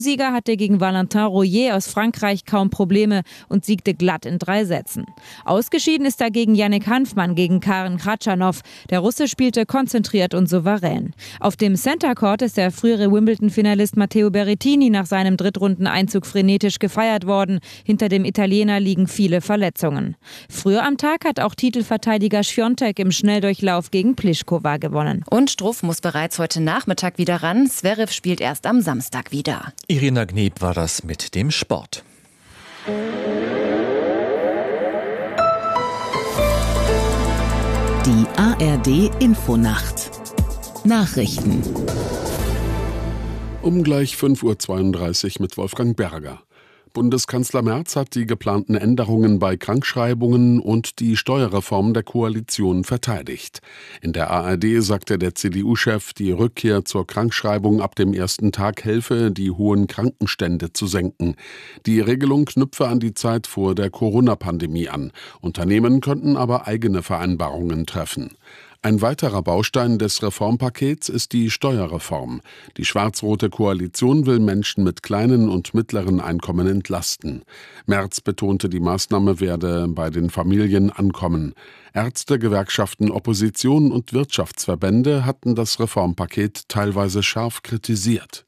Sieger hatte gegen Valentin Royer aus Frankreich kaum Probleme und siegte glatt in 3 Sätzen. Ausgeschieden ist dagegen Yannick Hanfmann gegen Karen Khachanov. Der Russe spielte konzentriert und souverän. Auf dem Center Court ist der frühere Wimbledon-Finalist Matteo Berrettini nach seinem Drittrundeneinzug frenetisch gefeiert worden. Hinter dem Italiener liegen viele Verletzungen. Früher am Tag hat auch Titelverteidiger Świątek im Schnelldurchlauf gegen Pliskova gewonnen. Und Struff muss bereits heute Nachmittag wieder ran. Zverev spielt erst am Samstag wieder. Irina Gneb war das mit dem Sport. Die ARD-Infonacht. Nachrichten. Um gleich 5:32 Uhr mit Wolfgang Berger. Bundeskanzler Merz hat die geplanten Änderungen bei Krankschreibungen und die Steuerreform der Koalition verteidigt. In der ARD sagte der CDU-Chef, die Rückkehr zur Krankschreibung ab dem ersten Tag helfe, die hohen Krankenstände zu senken. Die Regelung knüpfe an die Zeit vor der Corona-Pandemie an. Unternehmen könnten aber eigene Vereinbarungen treffen. Ein weiterer Baustein des Reformpakets ist die Steuerreform. Die schwarz-rote Koalition will Menschen mit kleinen und mittleren Einkommen entlasten. Merz betonte, die Maßnahme werde bei den Familien ankommen. Ärzte, Gewerkschaften, Opposition und Wirtschaftsverbände hatten das Reformpaket teilweise scharf kritisiert.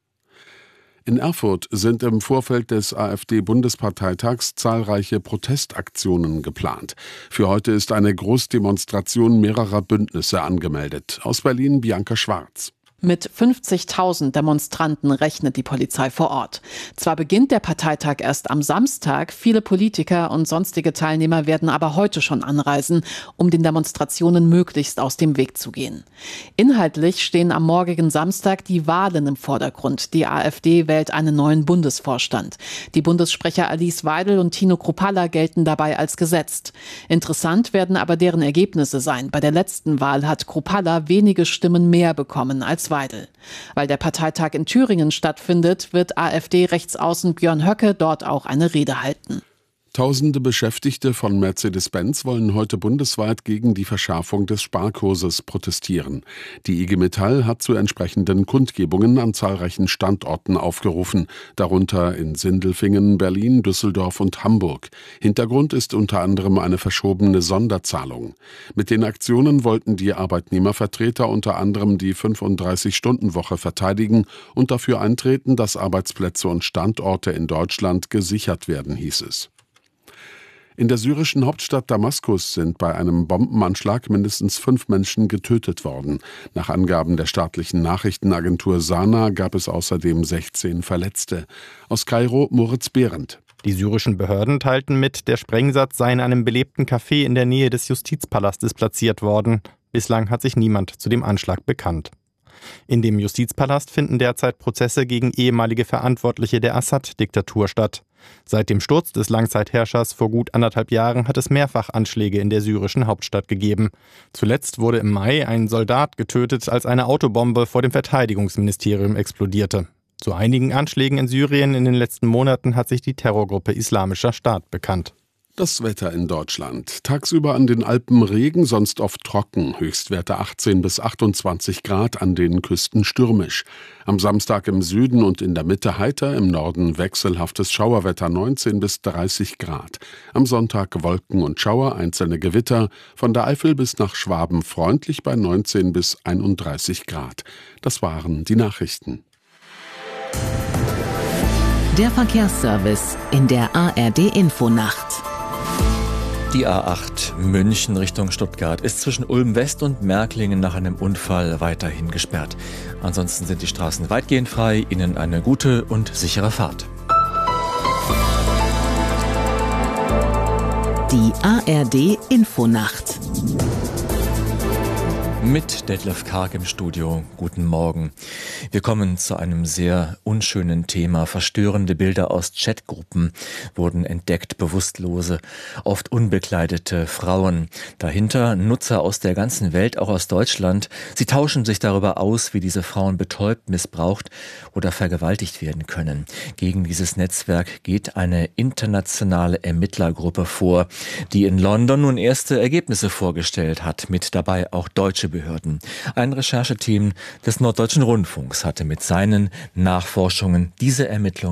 In Erfurt sind im Vorfeld des AfD-Bundesparteitags zahlreiche Protestaktionen geplant. Für heute ist eine Großdemonstration mehrerer Bündnisse angemeldet. Aus Berlin Bianca Schwarz. Mit 50.000 Demonstranten rechnet die Polizei vor Ort. Zwar beginnt der Parteitag erst am Samstag, viele Politiker und sonstige Teilnehmer werden aber heute schon anreisen, um den Demonstrationen möglichst aus dem Weg zu gehen. Inhaltlich stehen am morgigen Samstag die Wahlen im Vordergrund. Die AfD wählt einen neuen Bundesvorstand. Die Bundessprecher Alice Weidel und Tino Kruppalla gelten dabei als gesetzt. Interessant werden aber deren Ergebnisse sein. Bei der letzten Wahl hat Kruppalla wenige Stimmen mehr bekommen als Weidel. Weil der Parteitag in Thüringen stattfindet, wird AfD-Rechtsaußen Björn Höcke dort auch eine Rede halten. Tausende Beschäftigte von Mercedes-Benz wollen heute bundesweit gegen die Verschärfung des Sparkurses protestieren. Die IG Metall hat zu entsprechenden Kundgebungen an zahlreichen Standorten aufgerufen, darunter in Sindelfingen, Berlin, Düsseldorf und Hamburg. Hintergrund ist unter anderem eine verschobene Sonderzahlung. Mit den Aktionen wollten die Arbeitnehmervertreter unter anderem die 35-Stunden-Woche verteidigen und dafür eintreten, dass Arbeitsplätze und Standorte in Deutschland gesichert werden, hieß es. In der syrischen Hauptstadt Damaskus sind bei einem Bombenanschlag mindestens 5 Menschen getötet worden. Nach Angaben der staatlichen Nachrichtenagentur Sana gab es außerdem 16 Verletzte. Aus Kairo Moritz Behrendt. Die syrischen Behörden teilten mit, der Sprengsatz sei in einem belebten Café in der Nähe des Justizpalastes platziert worden. Bislang hat sich niemand zu dem Anschlag bekannt. In dem Justizpalast finden derzeit Prozesse gegen ehemalige Verantwortliche der Assad-Diktatur statt. Seit dem Sturz des Langzeitherrschers vor gut 1,5 Jahren hat es mehrfach Anschläge in der syrischen Hauptstadt gegeben. Zuletzt wurde im Mai ein Soldat getötet, als eine Autobombe vor dem Verteidigungsministerium explodierte. Zu einigen Anschlägen in Syrien in den letzten Monaten hat sich die Terrorgruppe Islamischer Staat bekannt. Das Wetter in Deutschland. Tagsüber an den Alpen Regen, sonst oft trocken. Höchstwerte 18 bis 28 Grad, an den Küsten stürmisch. Am Samstag im Süden und in der Mitte heiter, im Norden wechselhaftes Schauerwetter 19 bis 30 Grad. Am Sonntag Wolken und Schauer, einzelne Gewitter. Von der Eifel bis nach Schwaben freundlich bei 19 bis 31 Grad. Das waren die Nachrichten. Der Verkehrsservice in der ARD-Infonacht. Die A8 München Richtung Stuttgart ist zwischen Ulm West und Märklingen nach einem Unfall weiterhin gesperrt. Ansonsten sind die Straßen weitgehend frei. Ihnen eine gute und sichere Fahrt. Die ARD-Infonacht. Mit Detlef Karg im Studio. Guten Morgen. Wir kommen zu einem sehr unschönen Thema. Verstörende Bilder aus Chatgruppen wurden entdeckt. Bewusstlose, oft unbekleidete Frauen. Dahinter Nutzer aus der ganzen Welt, auch aus Deutschland. Sie tauschen sich darüber aus, wie diese Frauen betäubt, missbraucht oder vergewaltigt werden können. Gegen dieses Netzwerk geht eine internationale Ermittlergruppe vor, die in London nun erste Ergebnisse vorgestellt hat. Mit dabei auch deutsche Behörden. Ein Rechercheteam des Norddeutschen Rundfunks Chance hatte, mit seinen Nachforschungen diese Ermittlungen